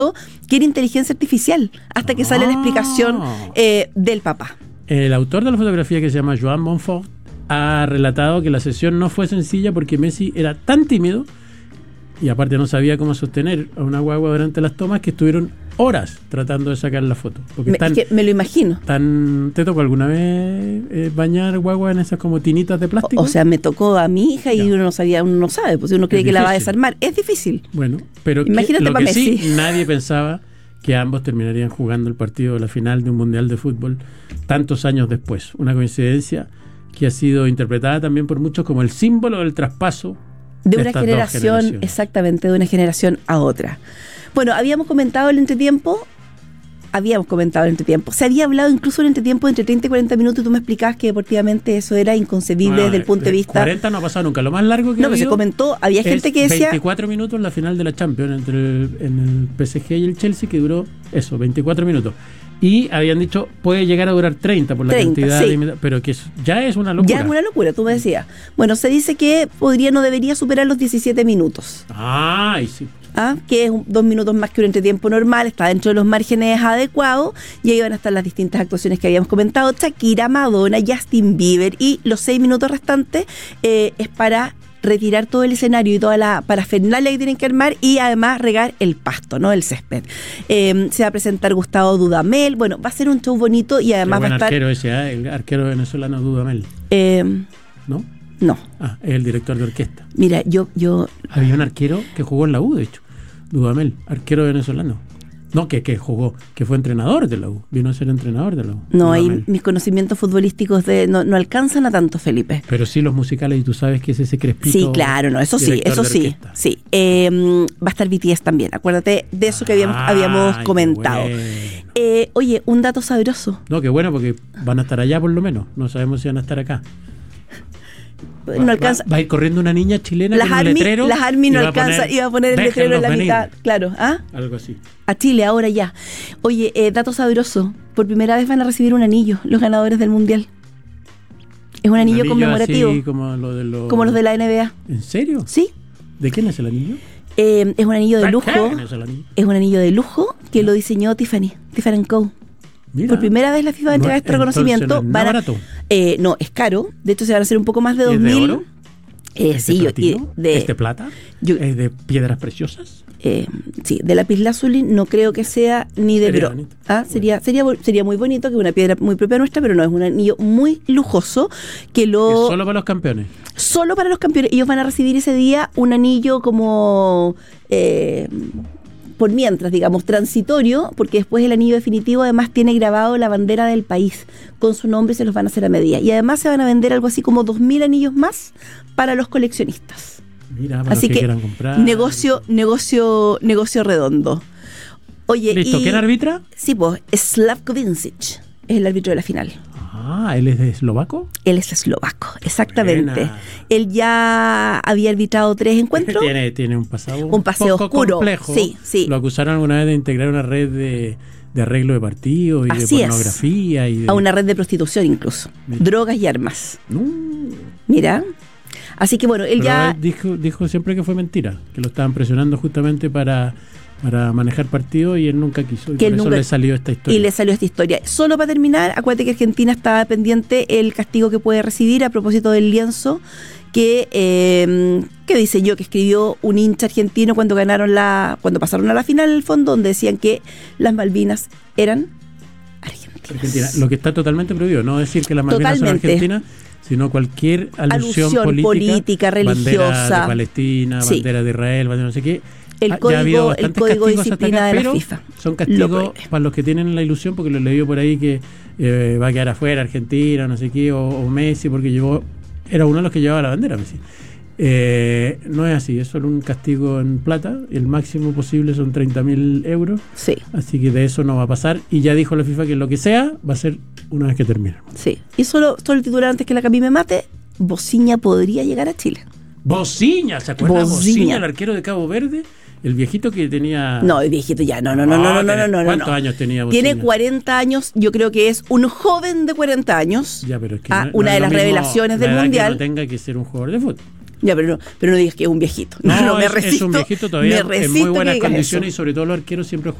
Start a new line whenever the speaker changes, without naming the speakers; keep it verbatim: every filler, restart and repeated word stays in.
que era inteligencia artificial, hasta que sale la explicación eh, del papá.
El autor de la fotografía, que se llama Joan Monfort, ha relatado que la sesión no fue sencilla porque Messi era tan tímido y aparte no sabía cómo sostener a una guagua durante las tomas, que estuvieron horas tratando de sacar la foto. Porque
me,
tan,
es que me lo imagino.
Tan, ¿te tocó alguna vez eh, bañar guagua en esas como tinitas de plástico?
O, o sea, me tocó a mi hija y ya. uno no sabía, uno no sabe, pues uno cree
es
que
difícil.
La va a desarmar. Es difícil.
Bueno, pero
imagínate
que, lo
para
que
Messi.
Sí, nadie pensaba que ambos terminarían jugando el partido de la final de un mundial de fútbol tantos años después. Una coincidencia que ha sido interpretada también por muchos como el símbolo del traspaso
de, de una generación, exactamente, de una generación a otra. Bueno, habíamos comentado el entretiempo, habíamos comentado el entretiempo, se había hablado incluso del entretiempo entre treinta y cuarenta minutos, y tú me explicabas que deportivamente eso era inconcebible no, desde el punto de, de vista...
cuarenta no ha pasado nunca, lo más largo que
no, ha habido... No, pero se comentó, había gente que decía...
veinticuatro minutos en la final de la Champions, entre el, en el P S G y el Chelsea, que duró eso, veinticuatro minutos. Y habían dicho, puede llegar a durar treinta por la treinta, cantidad, sí. de, pero que ya es una locura.
Ya es una locura, tú me decías. Bueno, se dice que podría no debería superar los diecisiete minutos.
Ay, sí.
¿Ah? Que es un, dos minutos más que un entretiempo normal, está dentro de los márgenes adecuados, y ahí van a estar las distintas actuaciones que habíamos comentado: Shakira, Madonna, Justin Bieber, y los seis minutos restantes eh, es para retirar todo el escenario y toda la parafernalia que tienen que armar, y además regar el pasto, ¿no? El césped. Eh, se va a presentar Gustavo Dudamel. Bueno, va a ser un show bonito y además va a estar...
arquero ese, ¿eh? El arquero venezolano Dudamel.
Eh,
¿No?
No.
Ah, es el director de orquesta.
Mira, yo... yo
Había un arquero que jugó en la U, de hecho. Dudamel, arquero venezolano. No, que, que jugó, que fue entrenador de la U. Vino a ser entrenador de la U.
No, ahí mis conocimientos futbolísticos de no, no alcanzan a tanto, Felipe.
Pero sí los musicales, y tú sabes que es ese Crespito.
Sí, claro, no, eso sí, eso sí. sí. Eh, va a estar B T S también, acuérdate de eso que habíamos,
Ay,
habíamos comentado.
Bueno.
Eh, oye, un dato sabroso.
No, qué bueno, porque van a estar allá por lo menos. No sabemos si van a estar acá.
No va, alcanza.
Va, va a ir corriendo una niña chilena
las
con
Army,
un letrero.
Las Army no alcanza, iba a poner el letrero en la
venir.
mitad. Claro, ¿ah?
Algo así.
A Chile, ahora ya. Oye, eh, dato sabroso. Por primera vez van a recibir un anillo los ganadores del Mundial. Es un anillo, un anillo conmemorativo.
Así como, lo de los...
como los de la N B A.
¿En serio?
Sí.
¿De quién es el anillo?
Eh, es un anillo de lujo.
Es, el anillo?
es un anillo de lujo que lo diseñó Tiffany, Tiffany and Co.
Mira,
por primera vez la FIFA va a entregar no, este reconocimiento.
No es
van a,
barato.
Eh, no, es caro. De hecho, se van a hacer un poco más de dos mil.
¿Es de oro?
Eh,
¿Es
sí,
de
yo, y de,
¿Es de plata?
Yo,
¿Es de piedras preciosas?
Eh, sí, de lapislázuli no creo que sea ni de bro. Ah, sería, sería, sería muy bonito, que una piedra muy propia nuestra, pero no, es un anillo muy lujoso que lo...
¿Es solo para los campeones?
Solo para los campeones. Ellos van a recibir ese día un anillo como... Eh, por mientras, digamos, transitorio, porque después el anillo definitivo además tiene grabado la bandera del país con su nombre, y se los van a hacer a medida. Y además se van a vender algo así como dos mil anillos más para los coleccionistas.
Mira, para
así
los que,
que
quieran comprar.
negocio, negocio, negocio redondo. Oye,
¿Listo?
Y,
¿Quién arbitra?
Sí, pues, Slavko Vincic es el árbitro de la final.
Ah, ¿él es de eslovaco?
Él es eslovaco, exactamente.
Buena.
Él ya había arbitrado tres encuentros.
Tiene, tiene un pasado
un paseo
poco
oscuro.
complejo.
Sí, sí.
Lo acusaron alguna vez de integrar una red de, de arreglo de partidos y
Así
de pornografía.
Es.
Y de...
A una red de prostitución incluso. Mira. Drogas y armas.
No.
Mira. Así que bueno, él
Pero
ya...
Él dijo, dijo siempre que fue mentira, que lo estaban presionando justamente para... para manejar partidos, y él nunca quiso, y
que
por eso
nunca,
le salió esta historia.
Y le salió esta historia. Solo para terminar, acuérdate que Argentina está pendiente el castigo que puede recibir a propósito del lienzo que, eh, que diseñó, que escribió un hincha argentino cuando ganaron la, cuando pasaron a la final, en el fondo, donde decían que las Malvinas eran argentinas.
Argentina. Lo que está totalmente prohibido, no decir que las Malvinas totalmente. Son argentinas, sino cualquier alusión,
alusión política, política, religiosa,
bandera de Palestina,
sí.
bandera de Israel, bandera no sé qué.
El código, el código de disciplina acá, de la FIFA.
Son castigos para los que tienen la ilusión, porque lo leí por ahí que eh, va a quedar afuera Argentina, no sé qué, o, o Messi, porque llevó, era uno de los que llevaba la bandera, Messi. Eh, no es así, es solo un castigo en plata, el máximo posible son treinta mil euros,
sí.
Así que de eso no va a pasar, y ya dijo la FIFA que lo que sea va a ser una vez que termine.
Sí, y solo, solo el titular antes que la Cami me mate, Bociña podría llegar a Chile.
Bociña, ¿se acuerdan? Bociña, el arquero de Cabo Verde. El viejito que tenía...
No, el viejito ya, no, no, no, no, no, no, no, no.
¿Cuántos
no.
años tenía Bociña?
Tiene cuarenta años, yo creo que es un joven de cuarenta años.
Ya, pero es que
ah,
no,
una
no
de
es
las
lo mismo
revelaciones
la
del
edad
Mundial.
Que no tenga que ser un jugador de fútbol.
Ya, pero no, pero no digas que es un viejito. No,
No,
no me
es,
resisto.
es un viejito todavía
me
en
resisto
muy buenas
que digas
condiciones
eso.
y sobre todo los arqueros siempre